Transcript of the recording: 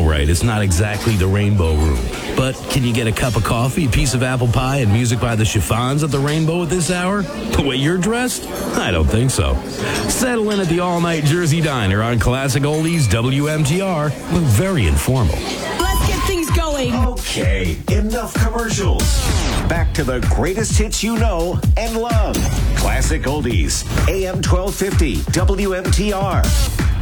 right, it's not exactly the Rainbow Room. But can you get a cup of coffee, a piece of apple pie, and music by the Chiffons at the Rainbow at this hour? The way you're dressed? I don't think so. Settle in at the all-night Jersey Diner on Classic Oldies WMTR. We're very informal. Let's get things going. Okay, enough commercials. Back to the greatest hits you know and love. Classic Oldies, AM 1250, WMTR.